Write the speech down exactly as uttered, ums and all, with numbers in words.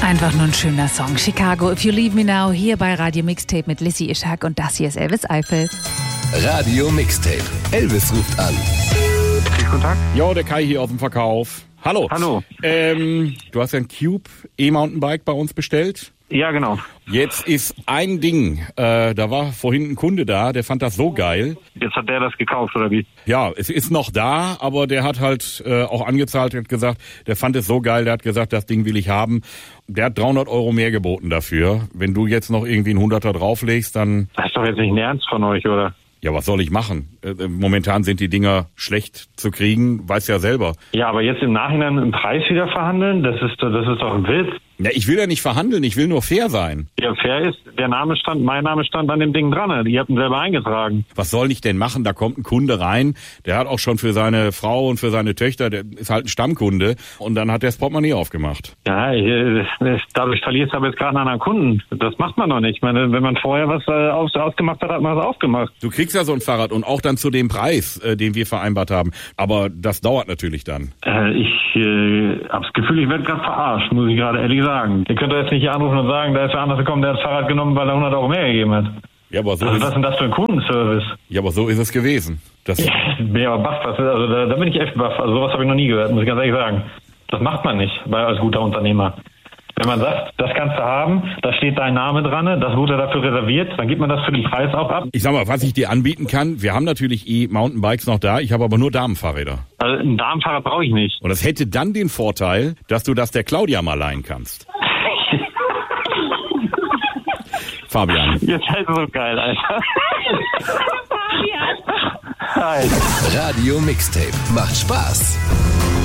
Einfach nur ein schöner Song. Chicago, If You Leave Me Now, hier bei Radio Mixtape mit Lissy Ishak und das hier ist Elvis Eifel. Radio Mixtape. Elvis ruft an. Kontakt? Jo, der Kai hier aus dem Verkauf. Hallo. Hallo. Ähm, du hast ja ein Cube E-Mountainbike bei uns bestellt. Ja, genau. Jetzt ist ein Ding, äh, da war vorhin ein Kunde da, der fand das so geil. Jetzt hat der das gekauft, oder wie? Ja, es ist noch da, aber der hat halt äh, auch angezahlt, der hat gesagt, der fand es so geil, der hat gesagt, das Ding will ich haben. Der hat dreihundert Euro mehr geboten dafür. Wenn du jetzt noch irgendwie einen Hunderter drauflegst, dann... Das ist doch jetzt nicht ein Ernst von euch, oder? Ja, was soll ich machen? Äh, momentan sind die Dinger schlecht zu kriegen, weiß ja selber. Ja, aber jetzt im Nachhinein im Preis wieder verhandeln, das ist, das ist doch ein Witz. Ja, ich will ja nicht verhandeln, ich will nur fair sein. Ja, fair ist, der Name stand, mein Name stand an dem Ding dran. Ihr habt ihn selber eingetragen. Was soll ich denn machen? Da kommt ein Kunde rein, der hat auch schon für seine Frau und für seine Töchter, der ist halt ein Stammkunde und dann hat der das Portemonnaie aufgemacht. Ja, ich, dadurch verlierst du aber jetzt gerade einen anderen Kunden. Das macht man doch nicht. Ich meine, wenn man vorher was äh, aus, ausgemacht hat, hat man es aufgemacht. Du kriegst ja so ein Fahrrad und auch dann zu dem Preis, äh, den wir vereinbart haben. Aber das dauert natürlich dann. Äh, ich äh, habe das Gefühl, ich werde gerade verarscht, muss ich gerade ehrlich sagen. Ihr könnt doch jetzt nicht hier anrufen und sagen, da ist der andere gekommen, der hat das Fahrrad genommen, weil er hundert Euro mehr gegeben hat. Ja, aber so also ist was ist denn das für ein Kundenservice? Ja, aber so ist es gewesen. Das ja, bin aber baff, also da, da bin ich echt baff. Also sowas habe ich noch nie gehört, muss ich ganz ehrlich sagen. Das macht man nicht bei, als guter Unternehmer. Wenn man sagt, das kannst du haben, da steht dein Name dran, das wurde dafür reserviert, dann gibt man das für den Preis auch ab. Ich sag mal, was ich dir anbieten kann, wir haben natürlich E-Mountainbikes noch da, ich habe aber nur Damenfahrräder. Also ein Damenfahrrad brauche ich nicht. Und das hätte dann den Vorteil, dass du das der Claudia mal leihen kannst. Fabian. Ihr seid so geil, Alter. Fabian. Hi. Radio Mixtape. Macht Spaß.